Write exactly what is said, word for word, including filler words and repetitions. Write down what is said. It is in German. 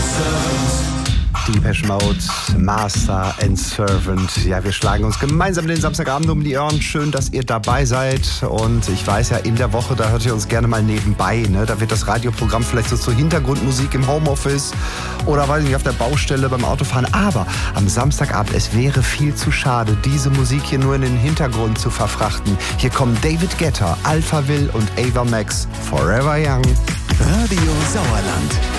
Depeche Mode, Master and Servant. Ja, wir schlagen uns gemeinsam den Samstagabend um die Ohren. Schön, dass ihr dabei seid. Und ich weiß ja, in der Woche, da hört ihr uns gerne mal nebenbei. Ne? Da wird das Radioprogramm vielleicht so zur Hintergrundmusik im Homeoffice oder weiß ich nicht, auf der Baustelle beim Autofahren. Aber am Samstagabend, es wäre viel zu schade, diese Musik hier nur in den Hintergrund zu verfrachten. Hier kommen David Guetta, Alphaville und Ava Max, Forever Young. Radio Sauerland.